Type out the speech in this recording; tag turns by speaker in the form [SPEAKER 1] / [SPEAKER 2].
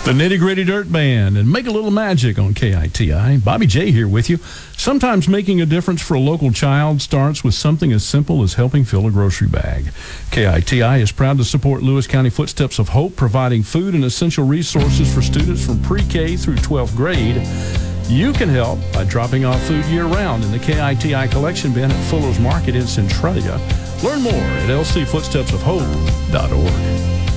[SPEAKER 1] The Nitty Gritty Dirt Band and Make a Little Magic on KITI. Bobby J here with you. Sometimes making a difference for a local child starts with something as simple as helping fill a grocery bag. KITI is proud to support Lewis County Footsteps of Hope, providing food and essential resources for students from pre-K through 12th grade. You can help by dropping off food year-round in the KITI collection bin at Fuller's Market in Centralia. Learn more at lcfootstepsofhope.org.